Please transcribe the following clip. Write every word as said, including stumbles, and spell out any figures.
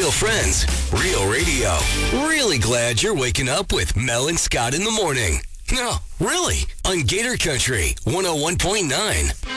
Real friends, real radio. Really glad you're waking up with Mel and Scott in the morning. No, really, on Gator Country one oh one point nine.